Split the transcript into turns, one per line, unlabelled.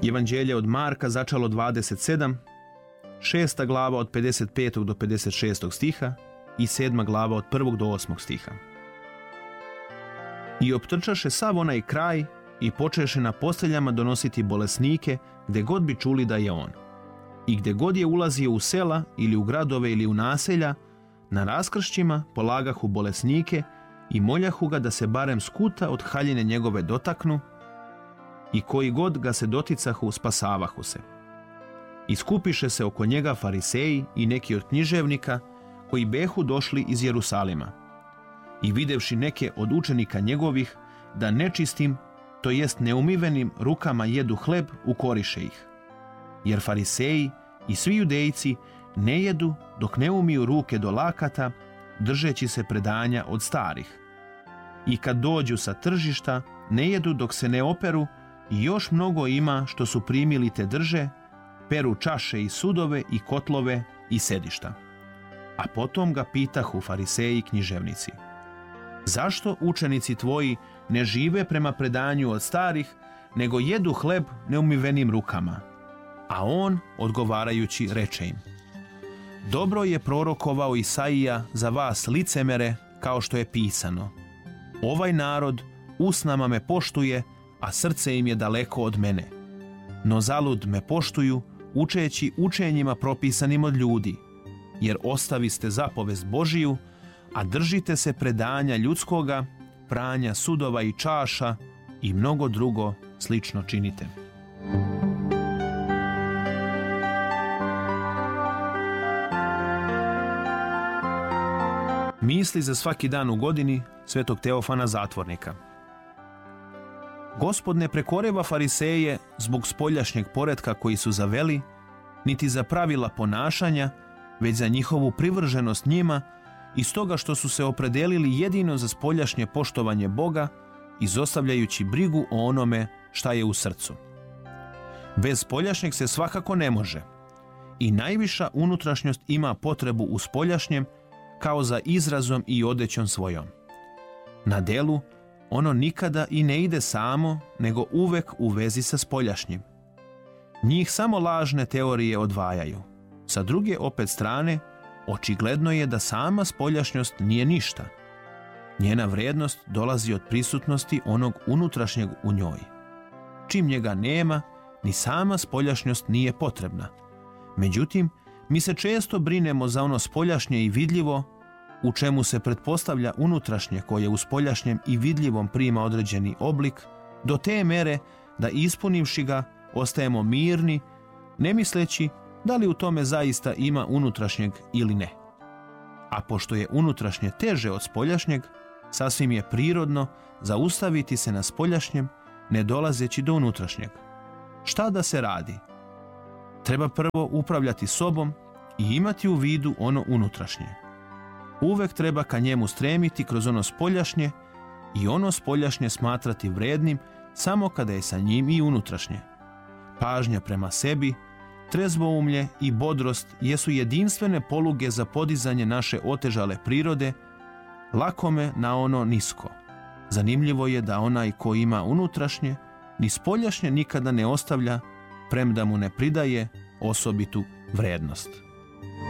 Evanđelje od Marka začalo 27, 6. glava od 55. do 56. stiha i 7. glava od 1. do 8. stiha. I optrčaše sav onaj kraj i počeše na posteljama donositi bolesnike gde god bi čuli da je on. I gde god je ulazio u sela ili u gradove ili u naselja, na raskršćima polagahu bolesnike i moljahu ga da se barem skuta od haljine njegove dotaknu, i koji god ga se doticahu spasavahu se. I skupiše se oko njega fariseji i neki od književnika koji behu došli iz Jerusalima. I videvši neke od učenika njegovih da nečistim, to jest neumivenim rukama jedu hleb, ukoriše ih. Jer fariseji i svi judejci ne jedu dok ne umiju ruke do lakata, držeći se predanja od starih. I kad dođu sa tržišta, ne jedu dok se ne operu, i još mnogo ima što su primili te drže, peru čaše i sudove i kotlove i sedišta. A potom ga pitahu fariseji i književnici: zašto učenici tvoji ne žive prema predanju od starih, nego jedu hleb neumivenim rukama? A on, odgovarajući, reče im: dobro je prorokovao Isaija za vas licemere, kao što je pisano: ovaj narod usnama me poštuje, a srce im je daleko od mene. No zalud me poštuju, učeći učenjima propisanim od ljudi, jer ostaviste zapovest Božiju, a držite se predanja ljudskoga, pranja sudova i čaša i mnogo drugo slično činite. Misli za svaki dan u godini svetog Teofana Zatvornika. Gospod ne prekoreva fariseje zbog spoljašnjeg poretka koji su zaveli, niti za pravila ponašanja, već za njihovu privrženost njima i stoga što su se opredelili jedino za spoljašnje poštovanje Boga, izostavljajući brigu o onome šta je u srcu. Bez spoljašnjeg se svakako ne može, i najviša unutrašnjost ima potrebu u spoljašnjem, kao za izrazom i odećom svojom. Na delu ono nikada i ne ide samo, nego uvek u vezi sa spoljašnjim. Njih samo lažne teorije odvajaju. Sa druge opet strane, očigledno je da sama spoljašnjost nije ništa. Njena vrednost dolazi od prisutnosti onog unutrašnjeg u njoj. Čim njega nema, ni sama spoljašnjost nije potrebna. Međutim, mi se često brinemo za ono spoljašnje i vidljivo, u čemu se pretpostavlja unutrašnje koje u spoljašnjem i vidljivom prima određeni oblik, do te mere da ispunivši ga ostajemo mirni, ne misleći da li u tome zaista ima unutrašnjeg ili ne. A pošto je unutrašnje teže od spoljašnjeg, sasvim je prirodno zaustaviti se na spoljašnjem, ne dolazeći do unutrašnjeg. Šta da se radi? Treba prvo upravljati sobom i imati u vidu ono unutrašnje. Uvek treba ka njemu stremiti kroz ono spoljašnje i ono spoljašnje smatrati vrednim samo kada je sa njim i unutrašnje. Pažnja prema sebi, trezvoumlje i bodrost jesu jedinstvene poluge za podizanje naše otežale prirode, lakome na ono nisko. Zanimljivo je da onaj ko ima unutrašnje, ni spoljašnje nikada ne ostavlja, premda mu ne pridaje osobitu vrednost.